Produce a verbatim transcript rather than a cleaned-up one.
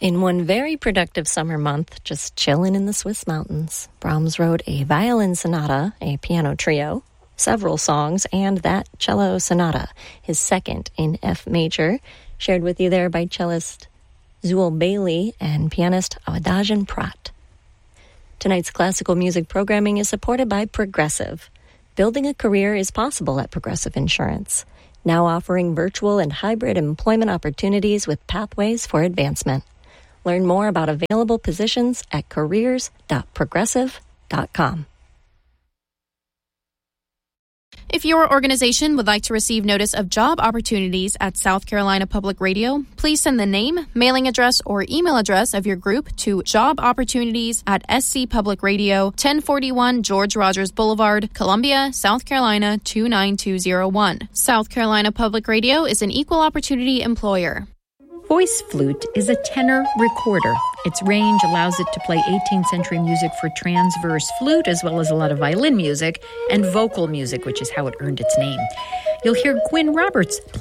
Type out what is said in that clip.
In one very productive summer month, just chilling in the Swiss mountains, Brahms wrote a violin sonata, a piano trio, several songs, and that cello sonata, his second in F major, shared with you there by cellist Zuul Bailey and pianist Awadagin Prat. Tonight's classical music programming is supported by Progressive. Building a career is possible at Progressive Insurance, now offering virtual and hybrid employment opportunities with pathways for advancement. Learn more about available positions at careers dot progressive dot com. If your organization would like to receive notice of job opportunities at South Carolina Public Radio, please send the name, mailing address, or email address of your group to job opportunities at S C Public Radio, ten forty-one George Rogers Boulevard, Columbia, South Carolina two nine two zero one. South Carolina Public Radio is an equal opportunity employer. Voice flute is a tenor recorder. Its range allows it to play eighteenth century music for transverse flute, as well as a lot of violin music and vocal music, which is how it earned its name. You'll hear Gwyn Roberts play